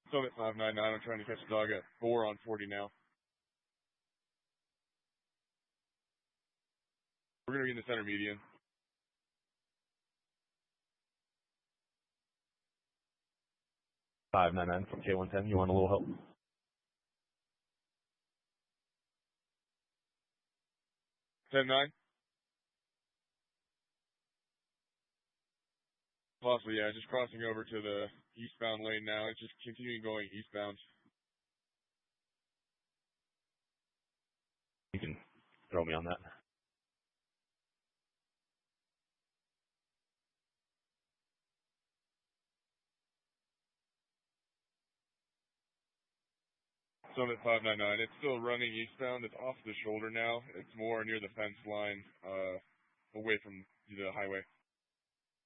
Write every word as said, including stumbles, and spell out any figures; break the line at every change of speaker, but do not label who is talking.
Summit five nine nine, I'm trying to catch a dog at four on forty now. We're going to be in the center median.
five nine nine from K one ten, you want a little help?
ten nine? Possibly, yeah, just crossing over to the eastbound lane now. It's just continuing going eastbound.
You can throw me on that.
Summit five nine nine, it's still running eastbound. It's off the shoulder now. It's more near the fence line, uh, away from the highway.